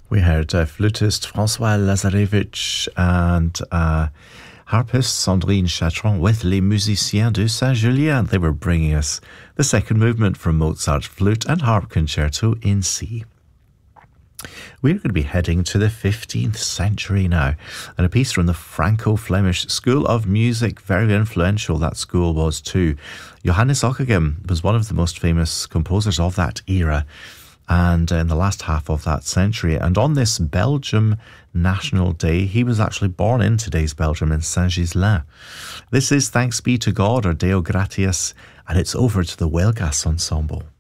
We heard flutist François Lazarevich and harpist Sandrine Chatron with Les Musiciens de Saint-Julien. They were bringing us the second movement from Mozart's Flute and Harp Concerto in C. We're going to be heading to the 15th century now, and a piece from the Franco-Flemish School of Music. Very influential that school was too. Johannes Ockeghem was one of the most famous composers of that era, and in the last half of that century. And on this Belgium National Day, he was actually born in today's Belgium in Saint-Ghislain. This is Thanks Be to God, or Deo Gratias, and it's over to the Whale Gas Ensemble.